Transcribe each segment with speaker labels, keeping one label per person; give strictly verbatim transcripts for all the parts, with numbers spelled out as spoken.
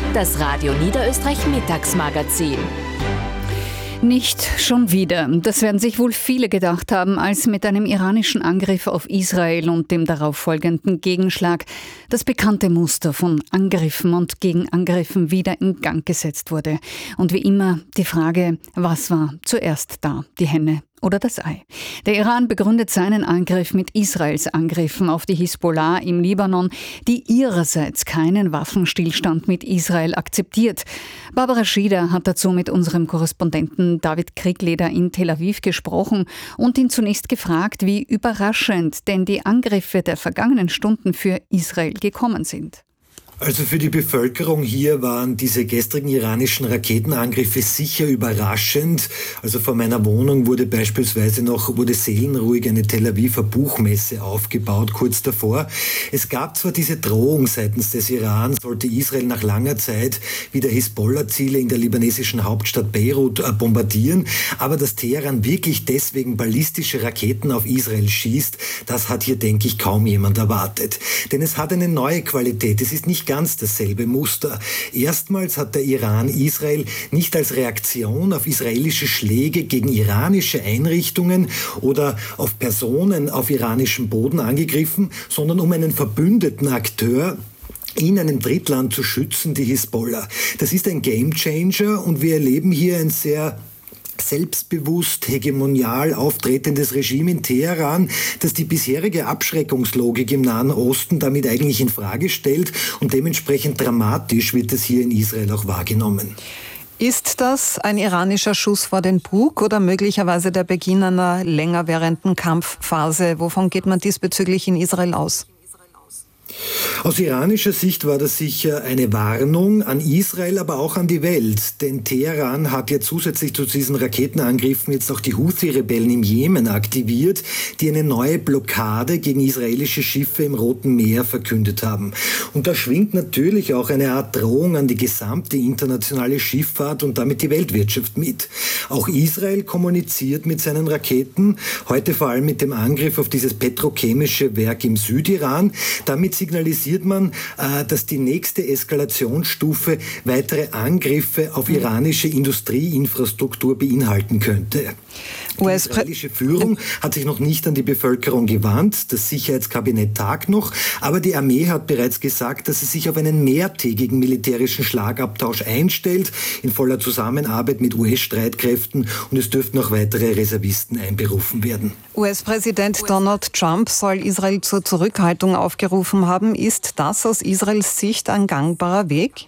Speaker 1: Das Radio Niederösterreich Mittagsmagazin.
Speaker 2: Nicht schon wieder. Das werden sich wohl viele gedacht haben, als mit einem iranischen Angriff auf Israel und dem darauffolgenden Gegenschlag das bekannte Muster von Angriffen und Gegenangriffen wieder in Gang gesetzt wurde. Und wie immer die Frage, was war zuerst da, die Henne oder das Ei? Der Iran begründet seinen Angriff mit Israels Angriffen auf die Hisbollah im Libanon, die ihrerseits keinen Waffenstillstand mit Israel akzeptiert. Barbara Schieder hat dazu mit unserem Korrespondenten David Kriegleder in Tel Aviv gesprochen und ihn zunächst gefragt, wie überraschend denn die Angriffe der vergangenen Stunden für Israel gekommen sind.
Speaker 3: Also für die Bevölkerung hier waren diese gestrigen iranischen Raketenangriffe sicher überraschend. Also vor meiner Wohnung wurde beispielsweise noch, wurde seelenruhig eine Tel Aviver Buchmesse aufgebaut, kurz davor. Es gab zwar diese Drohung seitens des Iran, sollte Israel nach langer Zeit wieder Hisbollah-Ziele in der libanesischen Hauptstadt Beirut bombardieren, aber dass Teheran wirklich deswegen ballistische Raketen auf Israel schießt, das hat hier, denke ich, kaum jemand erwartet. Denn es hat eine neue Qualität. Es ist nicht ganz dasselbe Muster. Erstmals hat der Iran Israel nicht als Reaktion auf israelische Schläge gegen iranische Einrichtungen oder auf Personen auf iranischem Boden angegriffen, sondern um einen verbündeten Akteur in einem Drittland zu schützen, die Hisbollah. Das ist ein Gamechanger und wir erleben hier ein sehr selbstbewusst, hegemonial auftretendes Regime in Teheran, das die bisherige Abschreckungslogik im Nahen Osten damit eigentlich in Frage stellt und dementsprechend dramatisch wird es hier in Israel auch wahrgenommen.
Speaker 4: Ist das ein iranischer Schuss vor den Bug oder möglicherweise der Beginn einer länger währenden Kampfphase? Wovon geht man diesbezüglich in Israel aus?
Speaker 3: Aus iranischer Sicht war das sicher eine Warnung an Israel, aber auch an die Welt. Denn Teheran hat ja zusätzlich zu diesen Raketenangriffen jetzt auch die Houthi-Rebellen im Jemen aktiviert, die eine neue Blockade gegen israelische Schiffe im Roten Meer verkündet haben. Und da schwingt natürlich auch eine Art Drohung an die gesamte internationale Schifffahrt und damit die Weltwirtschaft mit. Auch Israel kommuniziert mit seinen Raketen, heute vor allem mit dem Angriff auf dieses petrochemische Werk im Südiran. Damit signalisiert man, dass die nächste Eskalationsstufe weitere Angriffe auf iranische Industrieinfrastruktur beinhalten könnte. Die israelische Führung hat sich noch nicht an die Bevölkerung gewandt. Das Sicherheitskabinett tagt noch. Aber die Armee hat bereits gesagt, dass sie sich auf einen mehrtägigen militärischen Schlagabtausch einstellt, in voller Zusammenarbeit mit U S-Streitkräften. Und es dürften auch weitere Reservisten einberufen werden.
Speaker 4: U S-Präsident Donald Trump soll Israel zur Zurückhaltung aufgerufen haben. Ist das aus Israels Sicht ein gangbarer Weg?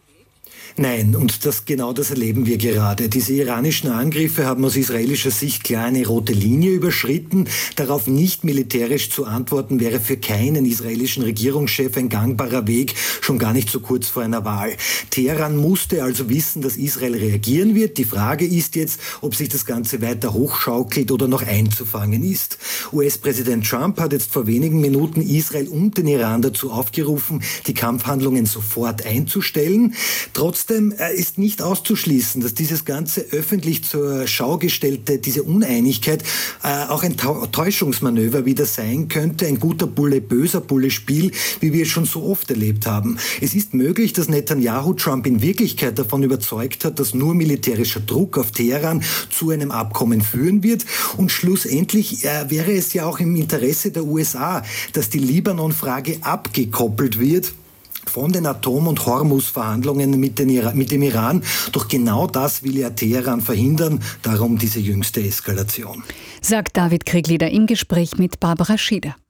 Speaker 3: Nein, und das, genau das erleben wir gerade. Diese iranischen Angriffe haben aus israelischer Sicht klar eine rote Linie überschritten. Darauf nicht militärisch zu antworten, wäre für keinen israelischen Regierungschef ein gangbarer Weg, schon gar nicht so kurz vor einer Wahl. Teheran musste also wissen, dass Israel reagieren wird. Die Frage ist jetzt, ob sich das Ganze weiter hochschaukelt oder noch einzufangen ist. U S-Präsident Trump hat jetzt vor wenigen Minuten Israel und den Iran dazu aufgerufen, die Kampfhandlungen sofort einzustellen. Trotzdem ist nicht auszuschließen, dass dieses ganze öffentlich zur Schau gestellte, diese Uneinigkeit äh, auch ein Täuschungsmanöver wieder sein könnte, ein guter Bulle, böser Bulle-Spiel, wie wir es schon so oft erlebt haben. Es ist möglich, dass Netanyahu Trump in Wirklichkeit davon überzeugt hat, dass nur militärischer Druck auf Teheran zu einem Abkommen führen wird und schlussendlich äh, wäre es ja auch im Interesse der U S A, dass die Libanon-Frage abgekoppelt wird von den Atom- und Hormuz-Verhandlungen mit, mit dem Iran. Doch genau das will ja Teheran verhindern, darum diese jüngste Eskalation.
Speaker 2: Sagt David Kriegleder im Gespräch mit Barbara Schieder.